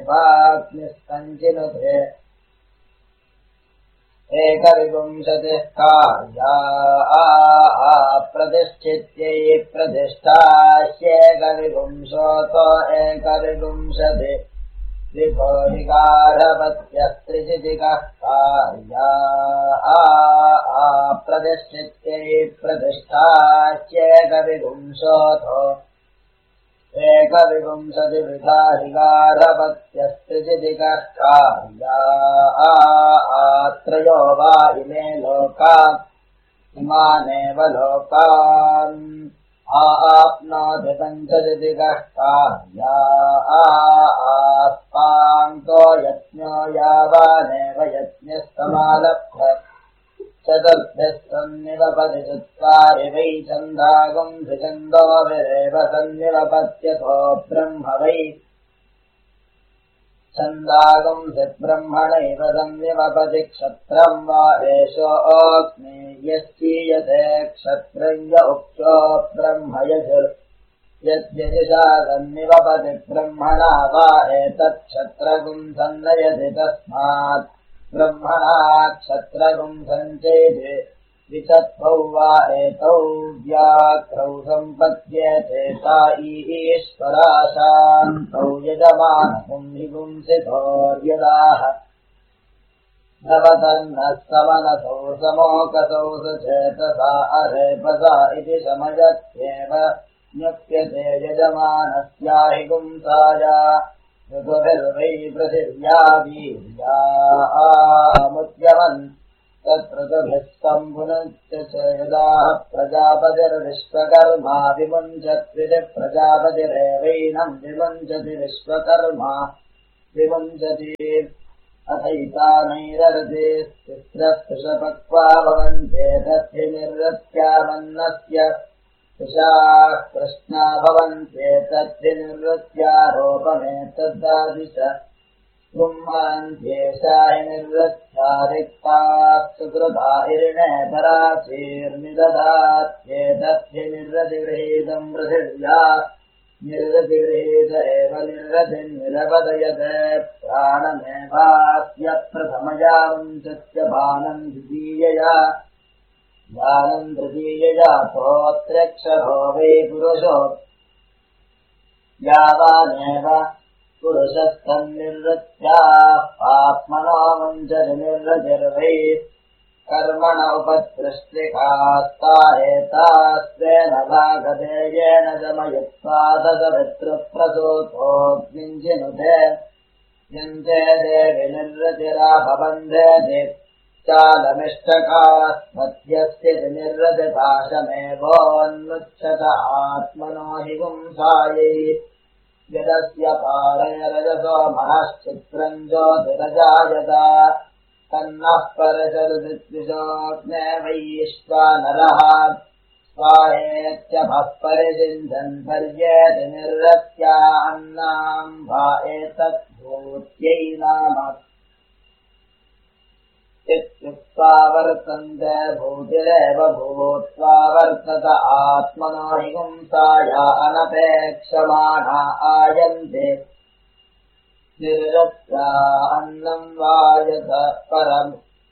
देवाग्निस्तञ्जिनुते एकविंशतिः कार्या प्रतिष्ठित्यै प्रतिष्ठास्येकविंशतो एकविंशति त्रिभोरिगारपत्यस्त्रिचितिकः कार्या प्रतिष्ठित्यै प्रतिष्ठास्येकविंशतो एकविंशतिवृथाधिकारपत्यस्त्रिचितिकः कार्या त्रयो वा इमे लोका इमानेव लोकान् आप्नोति पञ्चचितिकः कार्या आस्तान्तो यज्ञो यावानेव यज्ञस्तमालभ्य चतुर्भ्यः सन्निवपति चत्वारि वै छन्दागुं द्विछन्दोभिरेव सन्निवपत्यथो ब्रह्म वै छन्दागुं ब्रह्मणैव सन्निवपति क्षत्रम् वा एषोऽग्ने यश्चीयते क्षत्रञ्च उक्तो ब्रह्म यद्यजुषा सन्निवपति ब्रह्मणा वा एतत्क्षत्रगुं सन्नयति तस्मात् ब्रह्मणा क्षत्रगुं सञ्चेते विचत्वौ वा एतौ व्याघ्रौ सम्पद्येते ता ईश्वराशान्तौ यजमानपुंहिपुंसितोर्यदाः नवतन्नः समनसौ समोकसौ सचेतसा अरेपसा इति समयत्येव ज्ञप्यते यजमानस्याहि पुंसाया ऋतुभिर्वै पृथिव्या वीर्यामुद्यमन् तत्ऋतुभिः सम्पुनश्च यदाः प्रजापतिर्विश्वकर्मा विमुञ्चत्विति प्रजापतिरेवैनम् विमुञ्चति विश्वकर्मा विमुञ्चति अथैतानैरर्थे तिस्रस्पृशपक्वा भवन्ते तद्धिनिर्वृत्यामन्नस्य कृशाः कृष्णा भवन्ते तद्धिनिर्वृत्यारोपमेतद्दादिश ब्रह्मान्त्येषा हि निर्वृत्या रिक्ताः सुकृता इरिणे पराचीर्निदधात्येतद्धिनिर्वृतिगृहीतम् पृथिव्या निर्वृतिगृहीत एव निर्वृतिर्निरपदयते प्राणमेवास्य प्रथमया मुञ्चत्य बाणम् द्वितीयया ज्ञानम् तृतीयया तोऽत्र्यक्षरो वै पुरुषो यावानेव पुरुषस्तन्निर्वृत्या आत्मनो मुञ्चति निर्वृतिर्वै कर्मण उपदृष्टिकास्ता एतास्तेन भागते येन शमयित्वा तदभितृप्रसूतोऽग्निञ्जिनुते यन्ते देवि निर्वृतिरापबन्धेति चालमिष्टकास्मत्यस्य निर्वृतिपाशमेवोन्मुच्यत आत्मनो हि पुंसायै यदस्य पारयरजसो महश्चित्रम् ज्योतिरजायत तन्नः परशरुदिद्विषोऽग्ने वैश्वानरः स्वाहेत्यभः परिषिञ्चन् पर्येति निर्वृत्या अन्नाम् वा एतद्भूत्यै नाम इत्युक्त्वा वर्तन्ते भूतिरेव भूत्वा वर्तत आत्मनो हि पुंसाया अनपेक्षमाणा आयन्ते निर्वृत्या अन्नम् वायत परम्